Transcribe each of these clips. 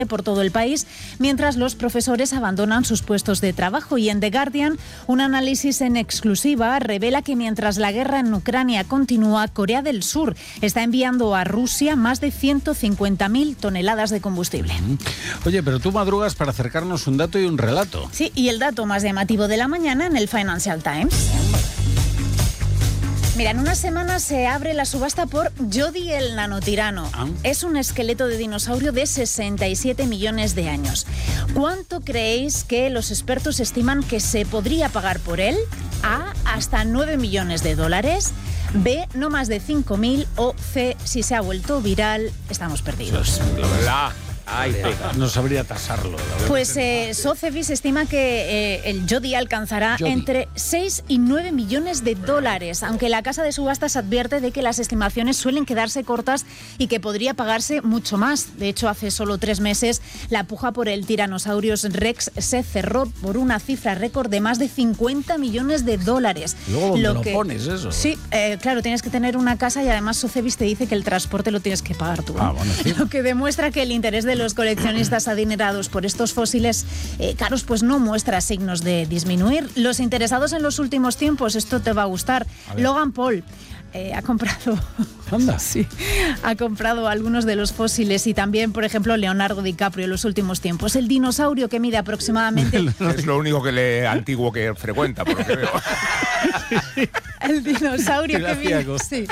por todo el país, mientras los profesores abandonan sus puestos de trabajo. Y en The Guardian, un análisis en exclusiva revela que mientras la guerra en Ucrania continúa, Corea del Sur está enviando a Rusia más de 150.000 toneladas de combustible. Oye, pero tú madrugas para acercarnos un dato y un relato. Sí, y el dato más llamativo de la mañana en el Financial Times. Mira, en unas semanas se abre la subasta por Jody el nanotirano. Es un esqueleto de dinosaurio de 67 millones de años. ¿Cuánto creéis que los expertos estiman que se podría pagar por él? A, hasta 9 millones de dólares. B, no más de 5.000. O C, si se ha vuelto viral, estamos perdidos. No sabría tasarlo. Pues Sotheby's estima que el Jody alcanzará entre 6 y 9 millones de dólares, aunque la casa de subastas advierte de que las estimaciones suelen quedarse cortas y que podría pagarse mucho más. De hecho, hace solo 3 meses la puja por el Tyrannosaurus Rex se cerró por una cifra récord de más de 50 millones de dólares. Luego, ¿dónde lo pones eso? Sí, claro, tienes que tener una casa y además Sotheby's te dice que el transporte lo tienes que pagar tú. Bueno, sí. Lo que demuestra que el interés de los coleccionistas adinerados por estos fósiles caros pues no muestra signos de disminuir. Los interesados en los últimos tiempos, esto te va a gustar, Logan Paul ha comprado... Anda. Sí, ha comprado algunos de los fósiles y también, por ejemplo, Leonardo DiCaprio en los últimos tiempos. El dinosaurio que mide aproximadamente... Es lo único que antiguo que frecuenta, por lo que veo. El dinosaurio que mide... Sí.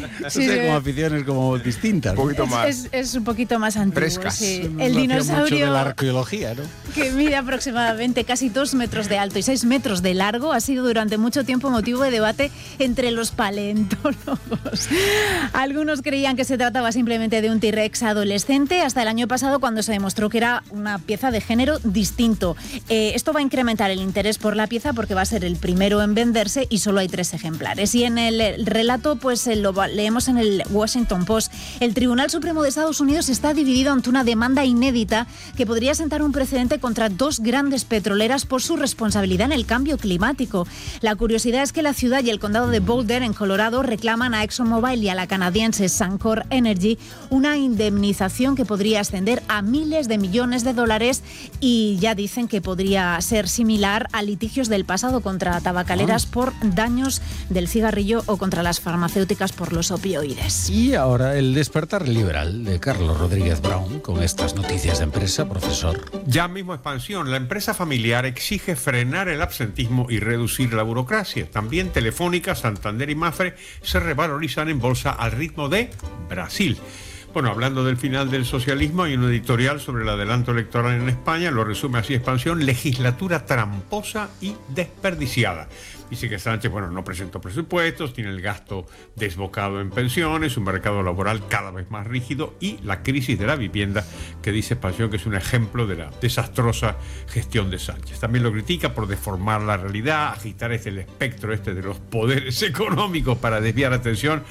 Como aficiones como distintas. Un poquito más. Es un poquito más antiguo. Frescas. Sí. El dinosaurio de la arqueología, ¿no? Que mide aproximadamente casi 2 metros de alto y 6 metros de largo, ha sido durante mucho tiempo motivo de debate entre los paleontólogos. Algunos creían que se trataba simplemente de un T-Rex adolescente hasta el año pasado, cuando se demostró que era una pieza de género distinto. Esto va a incrementar el interés por la pieza porque va a ser el primero en venderse y solo hay 3 ejemplares. Y en el relato, pues lo leemos en el Washington Post. El Tribunal Supremo de Estados Unidos está dividido ante una demanda inédita que podría sentar un precedente contra 2 grandes petroleras por su responsabilidad en el cambio climático. La curiosidad es que la ciudad y el condado de Boulder, en Colorado, reclaman a ExxonMobil y a la canadiense Suncor Energy una indemnización que podría ascender a miles de millones de dólares, y ya dicen que podría ser similar a litigios del pasado contra tabacaleras por daños del cigarrillo o contra las farmacéuticas por los opioides. Y ahora el despertar liberal de Carlos Rodríguez Brown con estas noticias de empresa, profesor. Ya mismo expansión. La empresa familiar exige frenar el absentismo y reducir la burocracia. También Telefónica, Santander y Mafre se revalorizan en bolsa al ritmo de Brasil. Bueno, hablando del final del socialismo, hay un editorial sobre el adelanto electoral en España, lo resume así Expansión: legislatura tramposa y desperdiciada. Dice que Sánchez, no presentó presupuestos, tiene el gasto desbocado en pensiones, un mercado laboral cada vez más rígido y la crisis de la vivienda, que dice Expansión que es un ejemplo de la desastrosa gestión de Sánchez. También lo critica por deformar la realidad, agitar el espectro de los poderes económicos para desviar la atención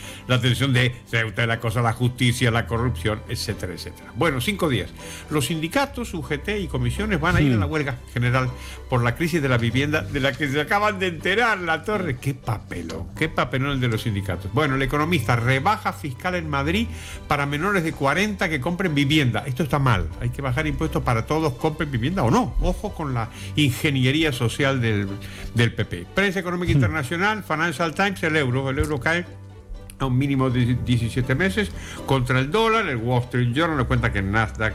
de Ceuta, la cosa, la justicia, la corrupción, etcétera, etcétera. Bueno, 5 días. Los sindicatos, UGT y comisiones van a ir a la huelga general por la crisis de la vivienda, de la que se acaban de enterar. La Torre, qué papelón el de los sindicatos. Bueno, el economista: rebaja fiscal en Madrid para menores de 40 que compren vivienda. Esto está mal, hay que bajar impuestos para todos, compren vivienda o no. Ojo con la ingeniería social del PP. Prensa económica internacional, Financial Times: el euro cae a un mínimo de 17 meses contra el dólar. El Wall Street Journal nos cuenta que el Nasdaq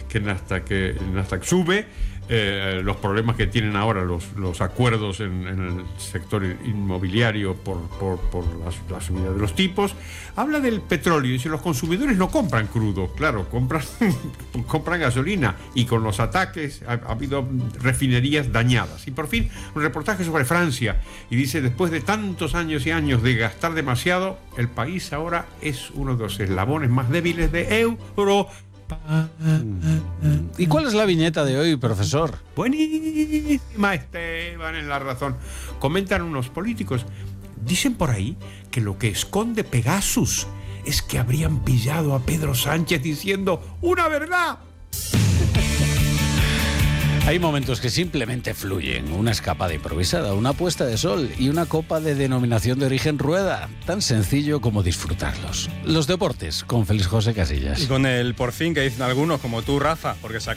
sube. Los problemas que tienen ahora los acuerdos en el sector inmobiliario por la subida de los tipos. Habla del petróleo, dice: los consumidores no compran crudo, claro, compran gasolina, y con los ataques ha habido refinerías dañadas. Y por fin un reportaje sobre Francia, y dice: después de tantos años y años de gastar demasiado, el país ahora es uno de los eslabones más débiles de Europa. ¿Y cuál es la viñeta de hoy, profesor? Buenísima, Esteban, en La Razón. Comentan unos políticos, dicen por ahí que lo que esconde Pegasus es que habrían pillado a Pedro Sánchez diciendo una verdad. Hay momentos que simplemente fluyen. Una escapada improvisada, una puesta de sol y una copa de denominación de origen Rueda. Tan sencillo como disfrutarlos. Los deportes con Félix José Casillas. Y con el por fin que dicen algunos, como tú, Rafa, porque se